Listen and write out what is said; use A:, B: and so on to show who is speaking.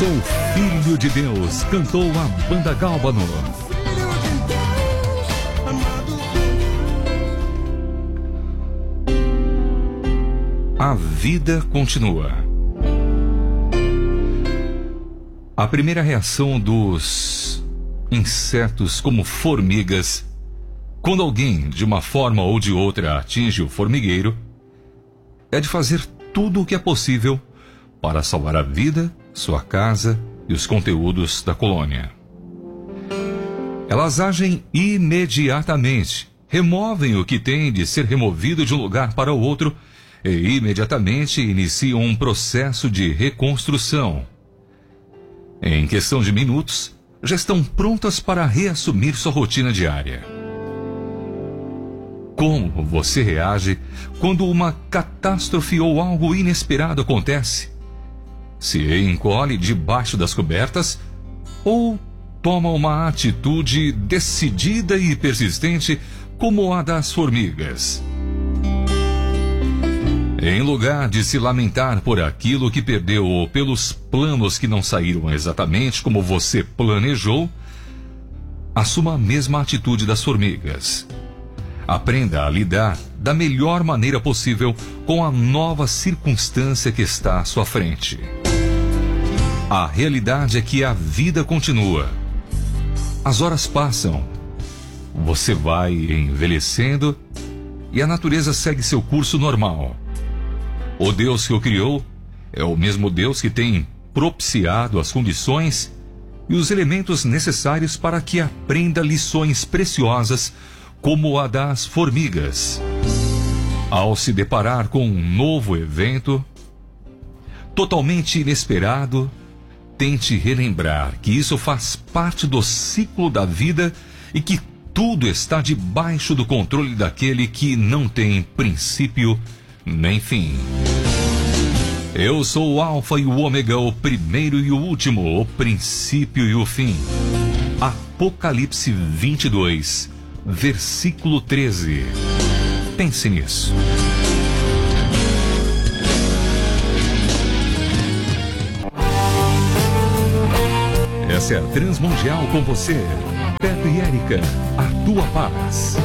A: Sou filho de Deus, cantou a banda Gálbano. A vida continua. A primeira reação dos insetos como formigas, quando alguém, de uma forma ou de outra, atinge o formigueiro, é de fazer tudo o que é possível para salvar a vida, sua casa e os conteúdos da colônia. Elas agem imediatamente, removem o que tem de ser removido de um lugar para o outro e imediatamente iniciam um processo de reconstrução. Em questão de minutos, já estão prontas para reassumir sua rotina diária. Como você reage quando uma catástrofe ou algo inesperado acontece? Se encolhe debaixo das cobertas ou toma uma atitude decidida e persistente como a das formigas? Em lugar de se lamentar por aquilo que perdeu ou pelos planos que não saíram exatamente como você planejou, assuma a mesma atitude das formigas. Aprenda a lidar da melhor maneira possível com a nova circunstância que está à sua frente. A realidade é que a vida continua. As horas passam. Você vai envelhecendo e a natureza segue seu curso normal. O Deus que o criou é o mesmo Deus que tem propiciado as condições e os elementos necessários para que aprenda lições preciosas como a das formigas. Ao se deparar com um novo evento totalmente inesperado, tente relembrar que isso faz parte do ciclo da vida e que tudo está debaixo do controle daquele que não tem princípio nem fim. Eu sou o Alfa e o Ômega, o primeiro e o último, o princípio e o fim. Apocalipse 22, versículo 13. Pense nisso. Essa é a Transmundial com você, Pepe e Érica, a tua paz.